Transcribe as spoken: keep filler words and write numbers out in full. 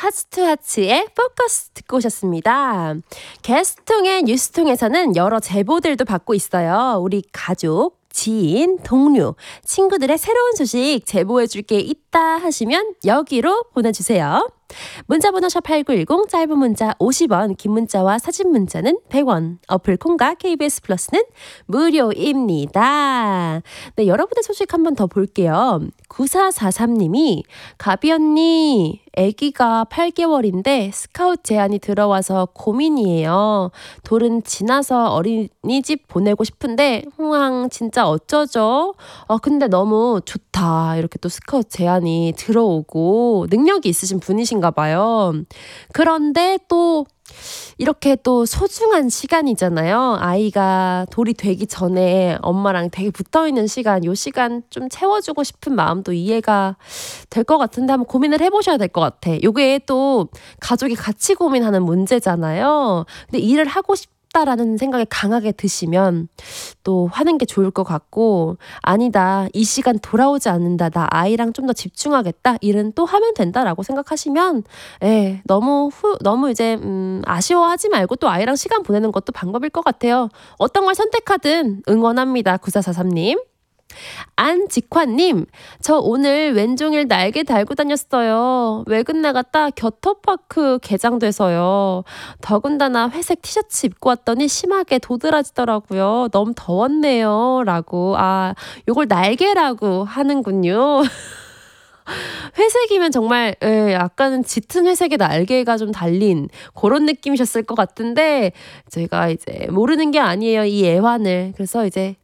하츠투하츠의 포커스 듣고 오셨습니다. 게스트통의 뉴스통에서는 여러 제보들도 받고 있어요. 우리 가족, 지인, 동료, 친구들의 새로운 소식 제보해줄 게 있다 하시면 여기로 보내주세요. 문자번호 샵팔구일공, 짧은 문자 오십 원, 긴 문자와 사진 문자는 백 원, 어플 콩과 케이비에스 플러스는 무료입니다. 네, 여러분의 소식 한번 더 볼게요. 구사사삼님이 가비 언니, 아기가 팔 개월인데 스카웃 제안이 들어와서 고민이에요. 돌은 지나서 어린이집 보내고 싶은데 흥황 진짜 어쩌죠? 아 근데 너무 좋다. 이렇게 또 스카웃 제안이 들어오고 능력이 있으신 분이신가 봐요. 그런데 또 이렇게 또 소중한 시간이잖아요. 아이가 돌이 되기 전에 엄마랑 되게 붙어있는 시간, 요 시간 좀 채워주고 싶은 마음도 이해가 될 것 같은데 한번 고민을 해보셔야 될 것 같아. 요게 또 가족이 같이 고민하는 문제잖아요. 근데 일을 하고 싶다라는 생각이 강하게 드시면 또 하는 게 좋을 것 같고, 아니다, 이 시간 돌아오지 않는다, 나 아이랑 좀 더 집중하겠다, 일은 또 하면 된다라고 생각하시면 예, 너무 후, 너무 이제 음, 아쉬워하지 말고 또 아이랑 시간 보내는 것도 방법일 것 같아요. 어떤 걸 선택하든 응원합니다. 구사사삼님. 안직환님, 저 오늘 왼종일 날개 달고 다녔어요. 외근 나갔다 겨터파크 개장돼서요. 더군다나 회색 티셔츠 입고 왔더니 심하게 도드라지더라고요. 너무 더웠네요. 라고. 아, 요걸 날개라고 하는군요. 회색이면 정말 예, 약간은 짙은 회색의 날개가 좀 달린 그런 느낌이셨을 것 같은데, 저희가 이제 모르는 게 아니에요, 이 애환을. 그래서 이제